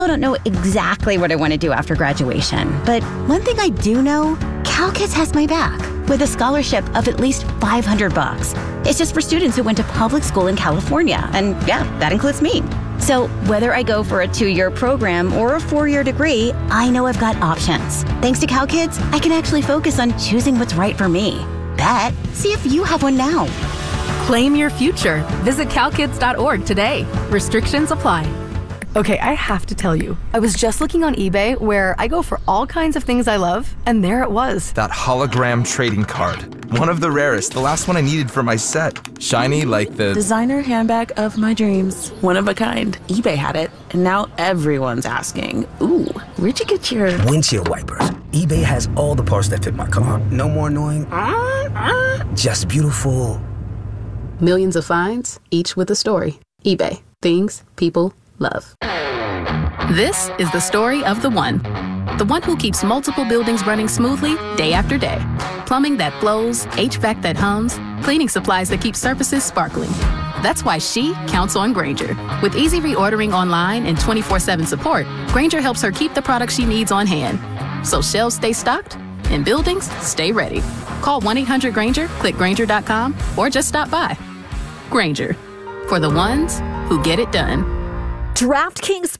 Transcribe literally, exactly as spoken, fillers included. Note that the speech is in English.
I don't know exactly what I want to do after graduation, but one thing I do know, CalKids has my back with a scholarship of at least five hundred bucks. It's just for students who went to public school in California, and yeah, that includes me. So whether I go for a two-year program or a four-year degree, I know I've got options. Thanks to CalKids, I can actually focus on choosing what's right for me. Bet, see if you have one now. Claim your future. Visit cal kids dot org today. Restrictions apply. Okay, I have to tell you, I was just looking on eBay where I go for all kinds of things I love, and there it was. That hologram trading card. One of the rarest, the last one I needed for my set. Shiny like the... designer handbag of my dreams. One of a kind. eBay had it, and now everyone's asking, ooh, where'd you get your... windshield wipers. eBay has all the parts that fit my car. No more annoying, just beautiful. Millions of finds, each with a story. eBay. Things people love. This is the story of the one. The one who keeps multiple buildings running smoothly day after day. Plumbing that flows, H V A C that hums, cleaning supplies that keep surfaces sparkling. That's why she counts on Grainger. With easy reordering online and twenty-four seven support, Grainger helps her keep the products she needs on hand. So shelves stay stocked and buildings stay ready. Call one eight hundred Grainger, click Grainger dot com, or just stop by. Grainger, for the ones who get it done. DraftKings